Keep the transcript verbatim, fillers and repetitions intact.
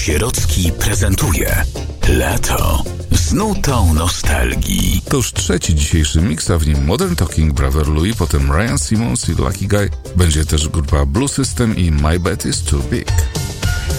Sierocki prezentuje Lato z nutą nostalgii. To już trzeci dzisiejszy miks, a w nim Modern Talking, Brother Louie, potem Ryan Simmons i Lucky Guy. Będzie też grupa Blue System i My Bed Is Too Big.